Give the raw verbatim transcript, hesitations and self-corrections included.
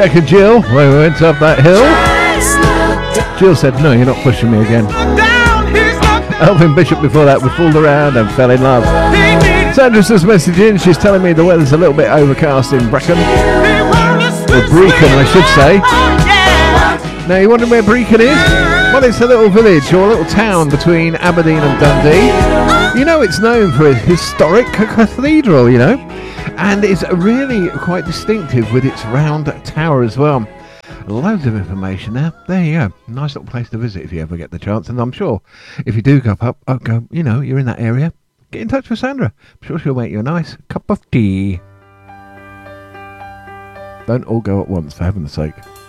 Jack and Jill, when we went up that hill. Jill said, no, you're not pushing me again. Elvin Bishop before that, we fooled around and fell in love. Sandra says message in, she's telling me the weather's a little bit overcast in Brecon. Or Brecon, I should say. Now, you wonder where Brecon is? Well, it's a little village or a little town between Aberdeen and Dundee. You know, it's known for its historic cathedral, you know. And it's really quite distinctive with its round tower as well. Loads of information there. There you go. Nice little place to visit if you ever get the chance. And I'm sure if you do go up, I'll go, you know, you're in that area, get in touch with Sandra. I'm sure she'll make you a nice cup of tea. Don't all go at once, for heaven's sake.